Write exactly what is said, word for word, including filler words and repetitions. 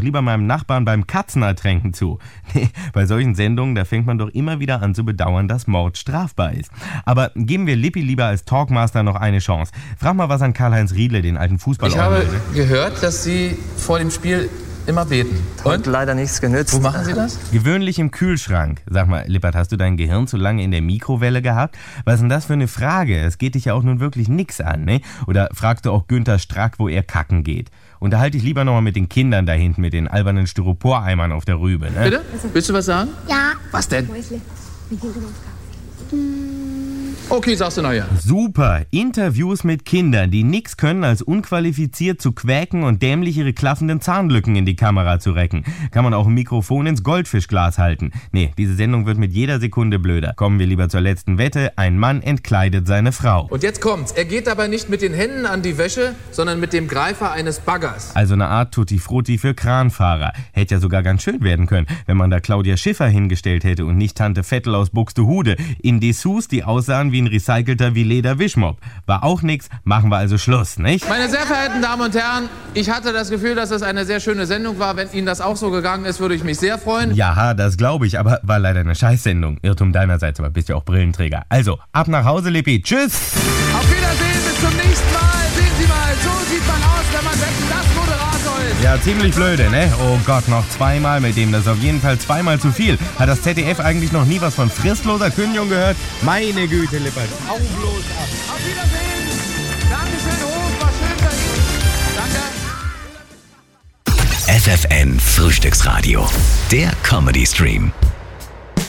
doch lieber meinem Nachbarn beim Katzenertränken zu. Nee, bei solchen Sendungen, da fängt man doch immer wieder an zu bedauern, dass Mord strafbar ist. Aber geben wir Lippi lieber als Talkmaster noch eine Chance. Frag mal was an Karl-Heinz Riedle, den alten Fußballer. Ich habe gehört, dass Sie vor dem Spiel immer beten. Hat leider nichts genützt. Wo machen Sie das? Gewöhnlich im Kühlschrank. Sag mal, Lippert, hast du dein Gehirn zu lange in der Mikrowelle gehabt? Was ist denn das für eine Frage? Es geht dich ja auch nun wirklich nix an, ne? Oder fragst du auch Günther Strack, wo er kacken geht? Unterhalte dich lieber nochmal mit den Kindern da hinten, mit den albernen Styroporeimern auf der Rübe, ne? Bitte? Willst du was sagen? Ja. Was denn? Okay, sagst du nachher. Super. Interviews mit Kindern, die nix können, als unqualifiziert zu quäken und dämlich ihre klaffenden Zahnlücken in die Kamera zu recken. Kann man auch ein Mikrofon ins Goldfischglas halten. Nee, diese Sendung wird mit jeder Sekunde blöder. Kommen wir lieber zur letzten Wette. Ein Mann entkleidet seine Frau. Und jetzt kommt's. Er geht dabei nicht mit den Händen an die Wäsche, sondern mit dem Greifer eines Baggers. Also eine Art Tutti Frutti für Kranfahrer. Hätte ja sogar ganz schön werden können, wenn man da Claudia Schiffer hingestellt hätte und nicht Tante Vettel aus Buxtehude. In Dessous, die aussahen wie ein recycelter wie Leder Wischmopp. War auch nix, machen wir also Schluss, nicht? Meine sehr verehrten Damen und Herren, ich hatte das Gefühl, dass es eine sehr schöne Sendung war. Wenn Ihnen das auch so gegangen ist, würde ich mich sehr freuen. Ja, das glaube ich, aber war leider eine Scheißsendung. Irrtum deinerseits, aber bist ja auch Brillenträger. Also, ab nach Hause, Lippi. Tschüss! Auf Wiedersehen, bis zum nächsten Mal. Sehen Sie mal, so sieht man aus, wenn man Wetten, das Moderator ist. Ja, ziemlich blöde, ne? Oh Gott, noch zweimal mit dem. Das ist auf jeden Fall zweimal zu viel. Hat das Z D F eigentlich noch nie was von fristloser Kündigung gehört? Meine Güte, Lippert. Au bloß ab. Auf Wiedersehen. Dankeschön, Hof. War schön bei Ihnen. Danke. F F N Frühstücksradio. Der Comedy Stream.